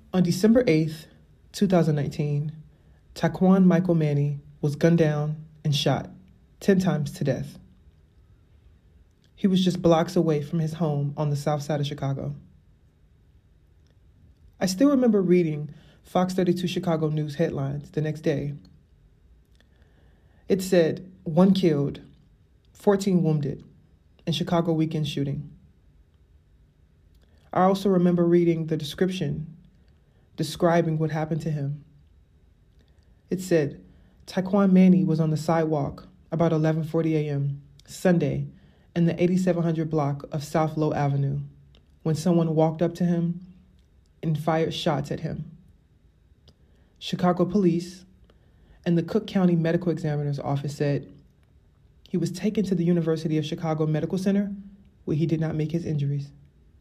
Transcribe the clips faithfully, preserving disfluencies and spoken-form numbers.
On December eighth, twenty nineteen, Taquan Michael Manny was gunned down and shot ten times to death. He was just blocks away from his home on the south side of Chicago. I still remember reading Fox thirty-two Chicago News headlines the next day. It said, one killed, fourteen wounded in Chicago weekend shooting. I also remember reading the description describing what happened to him. It said, Taquan Manny was on the sidewalk about eleven forty a.m. Sunday in the eighty-seven hundred block of South Low Avenue when someone walked up to him and fired shots at him. Chicago police and the Cook County Medical Examiner's Office said he was taken to the University of Chicago Medical Center where he did not make his injuries.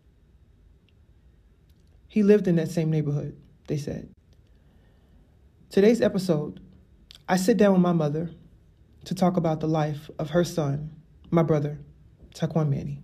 He lived in that same neighborhood, they said. Today's episode, I sit down with my mother to talk about the life of her son, my brother, Taquan Manny.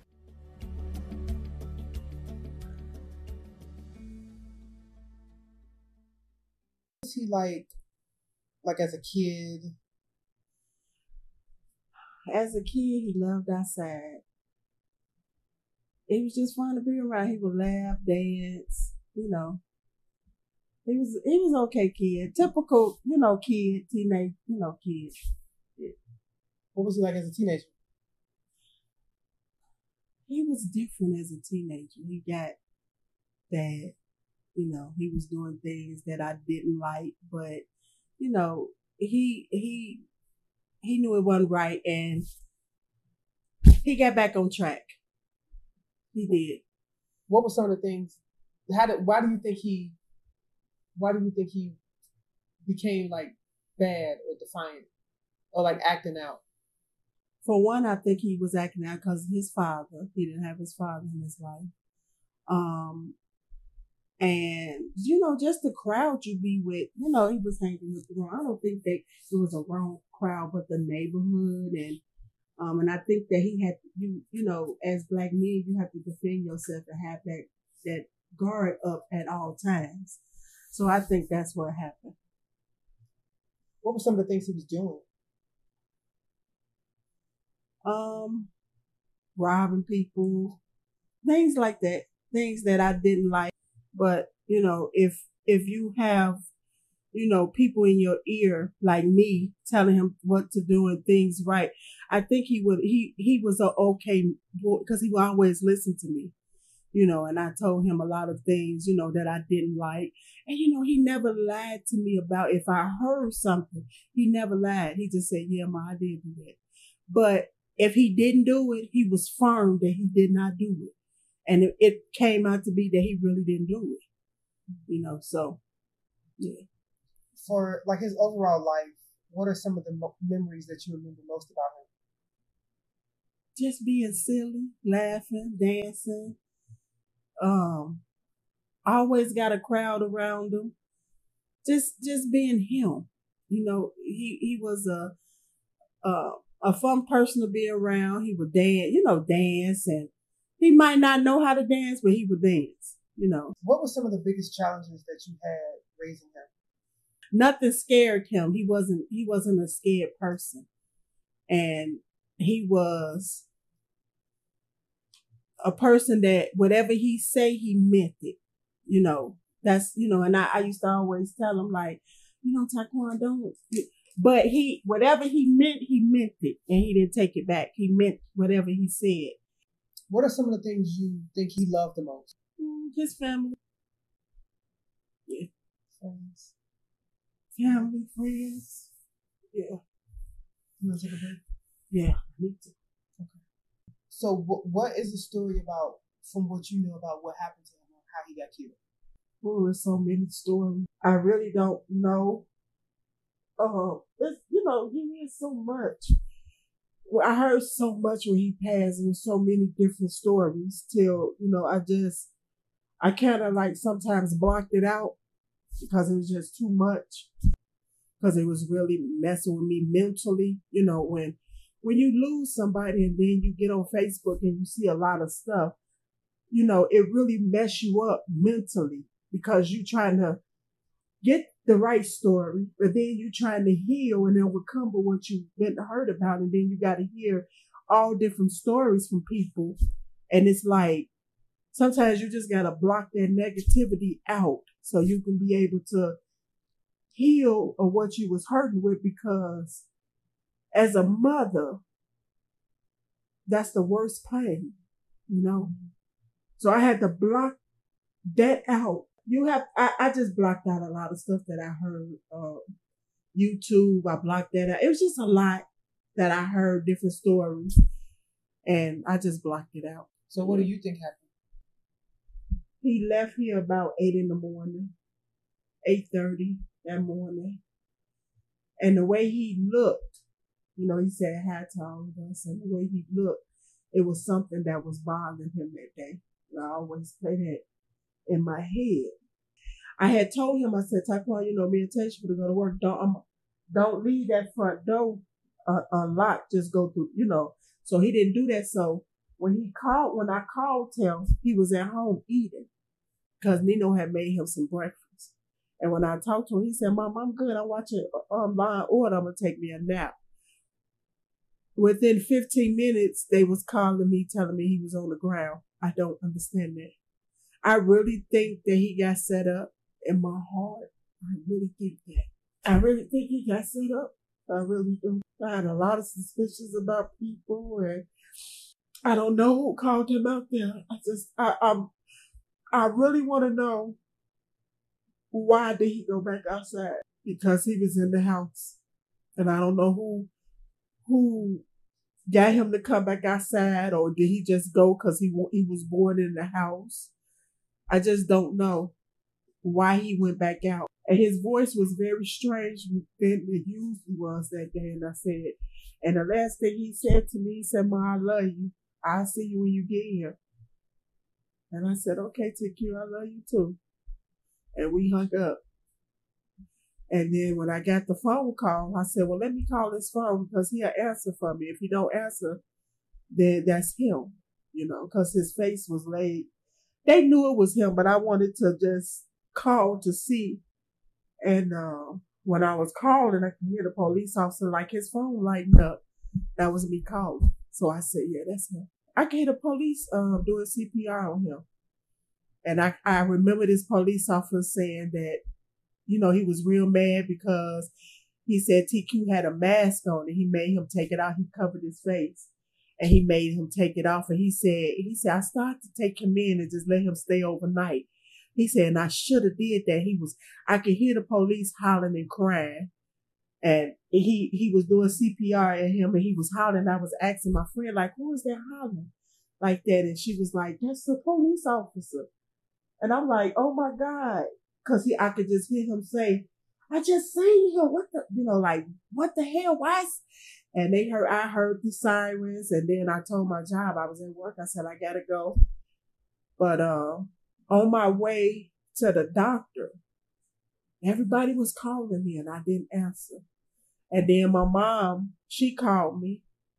What was he like, like as a kid? As a kid, he loved outside. It was just fun to be around. He would laugh, dance, you know. He was he was okay kid. Typical, you know, kid, teenage, you know, kid. Yeah. What was he like as a teenager? He was different as a teenager. He got that, you know, he was doing things that I didn't like, but, you know, he he he knew it wasn't right and he got back on track. He did. What were some of the things? How did? Why do you think he? Why do you think he became like bad or defiant or like acting out? For one, I think he was acting out because his father. He didn't have his father in his life. Um, and you know, just the crowd you be with. You know, he was hanging with the wrong. I don't think that it was a wrong crowd, but the neighborhood and. Um, and I think that he had, you you know, as black men, you have to defend yourself and have that, that guard up at all times. So I think that's what happened. What were some of the things he was doing? Um, robbing people, things like that, things that I didn't like. But, you know, if, if you have, you know, people in your ear like me telling him what to do and things right. I think he would, he, he was a okay boy because he would always listen to me, you know, and I told him a lot of things, you know, that I didn't like. And, you know, he never lied to me about if I heard something. He never lied. He just said, yeah, Ma, I did do that. But if he didn't do it, he was firm that he did not do it. And it, it came out to be that he really didn't do it, you know, so, yeah. For like his overall life, what are some of the mo- memories that you remember most about him? Just being silly, laughing, dancing. Um, always got a crowd around him. Just, just being him. You know, he he was a a, a fun person to be around. He would dance, you know, dance, and he might not know how to dance, but he would dance. You know. What were some of the biggest challenges that you had raising him? Nothing scared him. He wasn't, he wasn't a scared person. And he was a person that whatever he say, he meant it. You know, that's, you know, and I, I used to always tell him like, you know, Taquan, don't, but he, whatever he meant, he meant it. And he didn't take it back. He meant whatever he said. What are some of the things you think he loved the most? His family. Yeah. Friends. Family, friends. Yeah. You want to take a break? Yeah, me too. Okay. So w- what is the story about, from what you know about what happened to him and how he got killed? Oh, there's so many stories. I really don't know. Uh, it's, you know, you hear so much. Well, I heard so much when he passed and so many different stories till, you know, I just, I kind of like sometimes blocked it out because it was just too much. Because it was really messing with me mentally. You know, when, when you lose somebody and then you get on Facebook and you see a lot of stuff, you know, it really mess you up mentally. because you trying to get the right story, but then you trying to heal and overcome what you've been hurt about, and then you got to hear all different stories from people, and it's like sometimes you just got to block that negativity out so you can be able to heal of what you was hurting with, because as a mother, that's the worst pain, you know? So I had to block that out. You have, I, I just blocked out a lot of stuff that I heard. Uh, YouTube, I blocked that out. It was just a lot that I heard, different stories, and I just blocked it out. So what do you think happened? He left here about eight in the morning, eight thirty that morning. And the way he looked, you know, he said hi to all of us, and the way he looked, it was something that was bothering him that day. And I always play that in my head. I had told him, I said, Taquan, you know, me and Tasha for to go to work. Don't, um, don't leave that front door uh, unlocked. Just go through, you know. So he didn't do that. So when he called, when I called him, he was at home eating because Nino had made him some breakfast. And when I talked to him, he said, Mom, I'm good. I'm watching um, Law and Order. I'm going to take me a nap. Within fifteen minutes, they was calling me, telling me he was on the ground. I don't understand that. I really think that he got set up in my heart. I really think that. I really think he got set up. I really do. I had a lot of suspicions about people, and I don't know who called him out there. I just, I, I'm, I really want to know, why did he go back outside? Because he was in the house, and I don't know who, who got him to come back outside, or did he just go because he he was born in the house? I just don't know why he went back out. And his voice was very strange than it usually was that day. And I said, and the last thing he said to me, he said, Ma, I love you. I'll see you when you get here. And I said, okay, T Q, I love you too. And we hung up. And then when I got the phone call, I said, well, let me call his phone because he'll answer for me. If he don't answer, then that's him, you know, because his face was laid. They knew it was him, but I wanted to just call to see. And uh, when I was calling, I could hear the police officer, like his phone lighting up. That was me calling. So I said, yeah, that's him. I could hear the police uh, doing C P R on him. And I, I remember this police officer saying that, you know, he was real mad because he said T Q had a mask on and he made him take it out. He covered his face and he made him take it off. And he said, he said, I started to take him in and just let him stay overnight. He said, and I should have did that. He was, I could hear the police hollering and crying. And he, he was doing C P R at him and he was hollering. I was asking my friend, like, who is that hollering like that? And she was like, that's the police officer. And I'm like, oh my God. Cause he, I could just hear him say, I just seen him. What the, you know, like, what the hell? Why? And they heard, I heard the sirens. And then I told my job, I was at work. I said, I gotta go. But, uh, on my way to the doctor, everybody was calling me and I didn't answer. And then my mom, she called me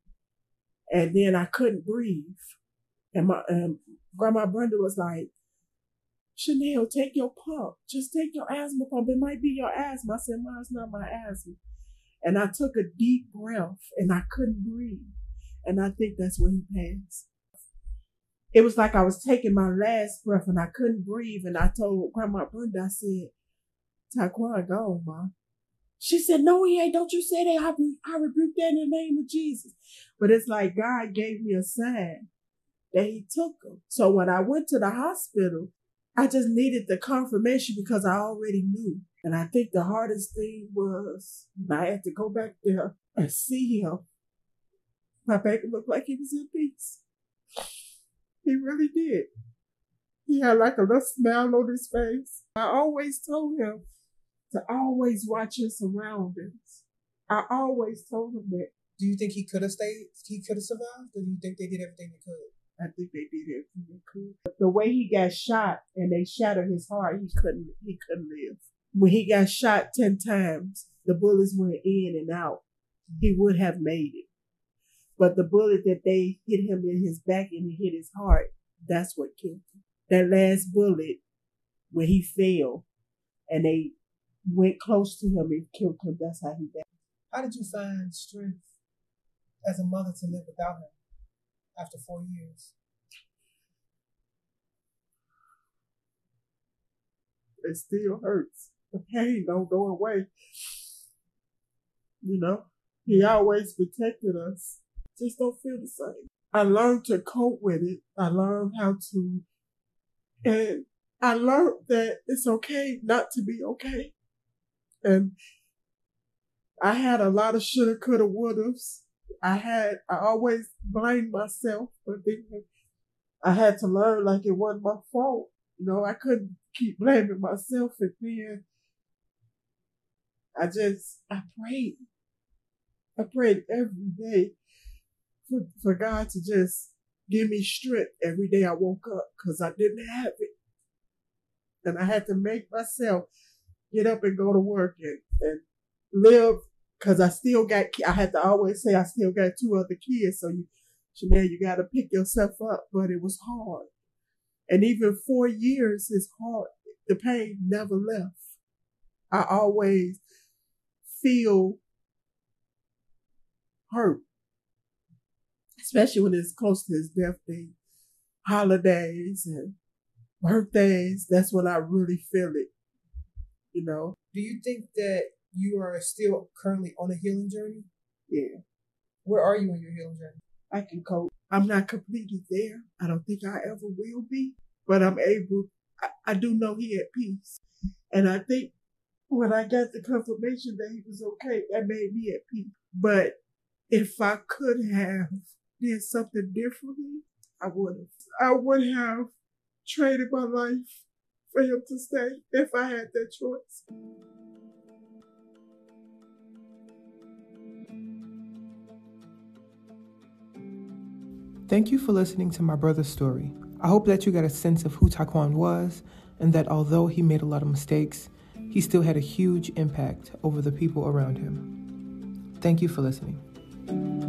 and then I couldn't breathe. And my, and Grandma Brenda was like, Chanel, take your pump. Just take your asthma pump. It might be your asthma. I said, Mom, it's not my asthma. And I took a deep breath and I couldn't breathe. And I think that's when he passed. It was like I was taking my last breath and I couldn't breathe. And I told Grandma Brenda, I said, Taquan, go, Mom. She said, no, he ain't. Don't you say that. I, I rebuke that in the name of Jesus. But it's like God gave me a sign that he took him. So when I went to the hospital, I just needed the confirmation because I already knew. And I think the hardest thing was I had to go back there and see him. My baby looked like he was in peace. He really did. He had like a little smile on his face. I always told him to always watch his surroundings. I always told him that. Do you think he could have stayed? He could have survived? Or do you think they did everything they could? I think they did everything they could. The way he got shot and they shattered his heart, he couldn't, he couldn't live. When he got shot ten times, the bullets went in and out. He would have made it. But the bullet that they hit him in his back and it hit his heart, that's what killed him. That last bullet when he failed and they went close to him and killed him. That's how he died. How did you find strength as a mother to live without him after four years? It still hurts. The pain don't go away. You know, he always protected us. Just don't feel the same. I learned to cope with it. I learned how to, and I learned that it's okay not to be okay. And I had a lot of shoulda, coulda, wouldas. I had, I always blamed myself, but then I had to learn like it wasn't my fault. You know, I couldn't keep blaming myself, and then I just, I prayed. I prayed every day for, for God to just give me strength every day I woke up, because I didn't have it. And I had to make myself get up and go to work and, and live, because I still got, I had to always say I still got two other kids. So you, Chanel, you got to pick yourself up, but it was hard. And even four years is hard. The pain never left. I always feel hurt, especially when it's close to his death day, holidays and birthdays. That's when I really feel it, you know. Do you think that you are still currently on a healing journey? Yeah. Where are you on your healing journey? I can cope. I'm not completely there. I don't think I ever will be, but I'm able. I, I do know he at peace. And I think when I got the confirmation that he was okay, that made me at peace. But if I could have did something differently, I would have. I would have traded my life for him to stay if I had that choice. Thank you for listening to my brother's story. I hope that you got a sense of who Taquan was, and that although he made a lot of mistakes, he still had a huge impact over the people around him. Thank you for listening.